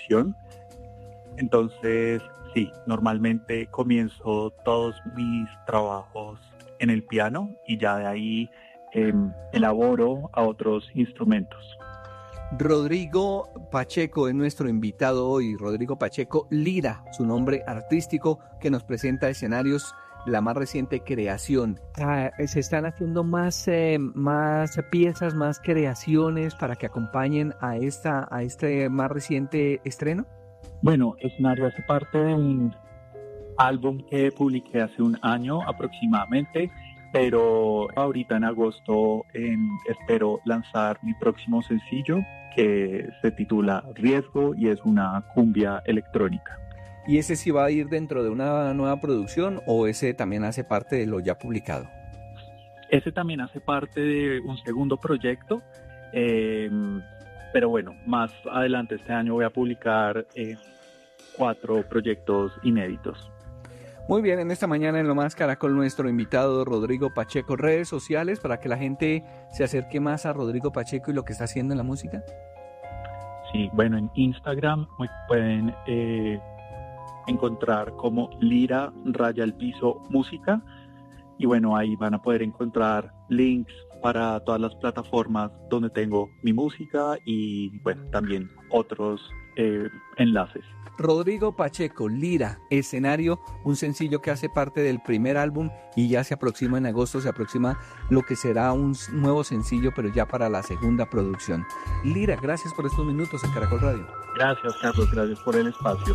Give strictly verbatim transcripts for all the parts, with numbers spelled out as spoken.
producción. Entonces, sí, normalmente comienzo todos mis trabajos en el piano y ya de ahí eh, elaboro a otros instrumentos. Rodrigo Pacheco es nuestro invitado hoy. Rodrigo Pacheco Lira, su nombre artístico, que nos presenta escenarios, la más reciente creación. Ah, ¿se están haciendo más, eh, más piezas, más creaciones para que acompañen a, esta, a este más reciente estreno? Bueno, Escenario hace parte de un álbum que publiqué hace un año aproximadamente, pero ahorita en agosto eh, espero lanzar mi próximo sencillo, que se titula Riesgo y es una cumbia electrónica. ¿Y ese sí va a ir dentro de una nueva producción o ese también hace parte de lo ya publicado? Ese también hace parte de un segundo proyecto, eh, pero bueno, más adelante este año voy a publicar eh, cuatro proyectos inéditos. Muy bien, en esta mañana en Lo Más Caracol, nuestro invitado Rodrigo Pacheco. ¿Redes sociales para que la gente se acerque más a Rodrigo Pacheco y lo que está haciendo en la música? Sí, bueno, en Instagram pueden eh, encontrar como Lira Raya al Piso Música, y bueno, ahí van a poder encontrar links para todas las plataformas donde tengo mi música y bueno, también otros eh, enlaces. Rodrigo Pacheco, Lira, Escenario, un sencillo que hace parte del primer álbum y ya se aproxima en agosto, se aproxima lo que será un nuevo sencillo, pero ya para la segunda producción. Lira, gracias por estos minutos en Caracol Radio. Gracias, Carlos, gracias por el espacio.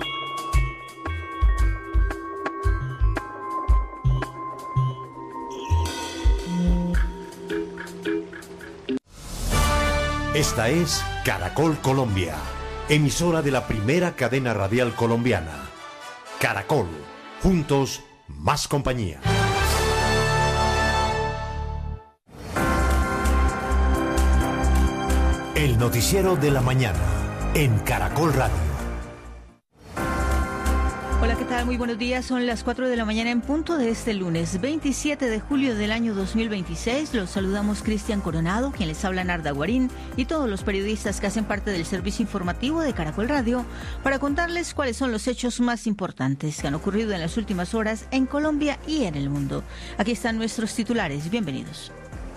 Esta es Caracol Colombia, emisora de la primera cadena radial colombiana. Caracol, juntos, más compañía. El noticiero de la mañana, en Caracol Radio. Hola, ¿qué tal? Muy buenos días. Son las cuatro de la mañana en punto de este lunes veintisiete de julio del año dos mil veintiséis. Los saludamos Cristian Coronado, quien les habla Narda Guarín, y todos los periodistas que hacen parte del servicio informativo de Caracol Radio para contarles cuáles son los hechos más importantes que han ocurrido en las últimas horas en Colombia y en el mundo. Aquí están nuestros titulares. Bienvenidos.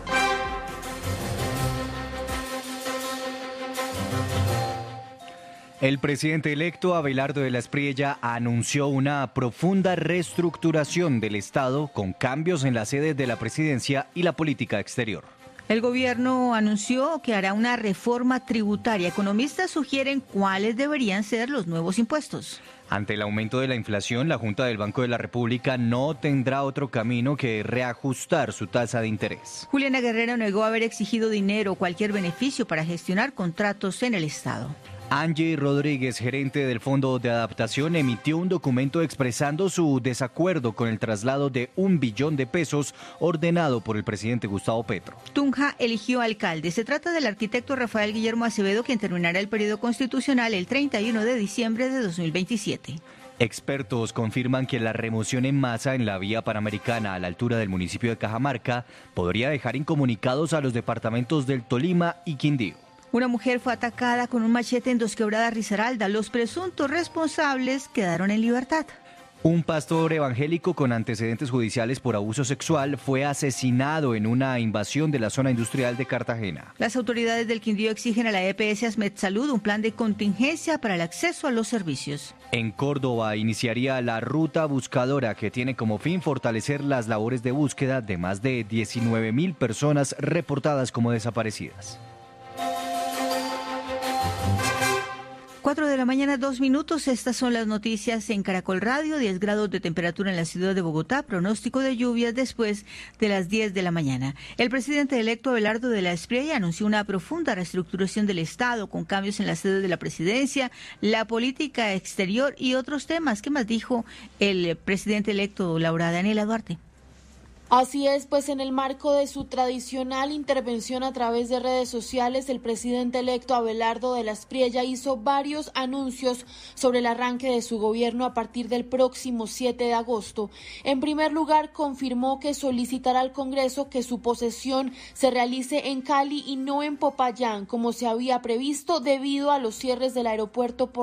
El presidente electo Abelardo de la Espriella anunció una profunda reestructuración del Estado con cambios en las sedes de la presidencia y la política exterior. El gobierno anunció que hará una reforma tributaria. Economistas sugieren cuáles deberían ser los nuevos impuestos. Ante el aumento de la inflación, la Junta del Banco de la República no tendrá otro camino que reajustar su tasa de interés. Juliana Guerrero negó haber exigido dinero o cualquier beneficio para gestionar contratos en el Estado. Angie Rodríguez, gerente del Fondo de Adaptación, emitió un documento expresando su desacuerdo con el traslado de un billón de pesos ordenado por el presidente Gustavo Petro. Tunja eligió alcalde. Se trata del arquitecto Rafael Guillermo Acevedo, quien terminará el periodo constitucional el treinta y uno de diciembre de dos mil veintisiete. Expertos confirman que la remoción en masa en la vía panamericana a la altura del municipio de Cajamarca podría dejar incomunicados a los departamentos del Tolima y Quindío. Una mujer fue atacada con un machete en Dos Quebradas, Risaralda. Los presuntos responsables quedaron en libertad. Un pastor evangélico con antecedentes judiciales por abuso sexual fue asesinado en una invasión de la zona industrial de Cartagena. Las autoridades del Quindío exigen a la E P S Asmed Salud un plan de contingencia para el acceso a los servicios. En Córdoba iniciaría la ruta buscadora, que tiene como fin fortalecer las labores de búsqueda de más de diecinueve mil personas reportadas como desaparecidas. Cuatro de la mañana, dos minutos. Estas son las noticias en Caracol Radio. diez grados de temperatura en la ciudad de Bogotá. Pronóstico de lluvias después de las diez de la mañana. El presidente electo Abelardo de la Espriella anunció una profunda reestructuración del Estado con cambios en la sede de la presidencia, la política exterior y otros temas. ¿Qué más dijo el presidente electo, Laura Daniela Duarte? Así es, pues en el marco de su tradicional intervención a través de redes sociales, el presidente electo Abelardo de la Espriella hizo varios anuncios sobre el arranque de su gobierno a partir del próximo siete de agosto. En primer lugar, confirmó que solicitará al Congreso que su posesión se realice en Cali y no en Popayán, como se había previsto debido a los cierres del aeropuerto por